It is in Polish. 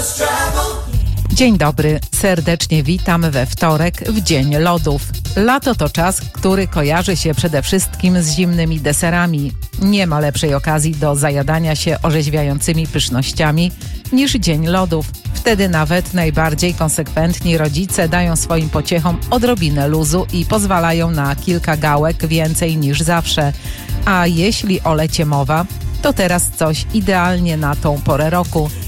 Dzień dobry, serdecznie witam we wtorek w Dzień Lodów. Lato to czas, który kojarzy się przede wszystkim z zimnymi deserami. Nie ma lepszej okazji do zajadania się orzeźwiającymi pysznościami niż Dzień Lodów. Wtedy nawet najbardziej konsekwentni rodzice dają swoim pociechom odrobinę luzu i pozwalają na kilka gałek więcej niż zawsze. A jeśli o lecie mowa, to teraz coś idealnie na tą porę roku.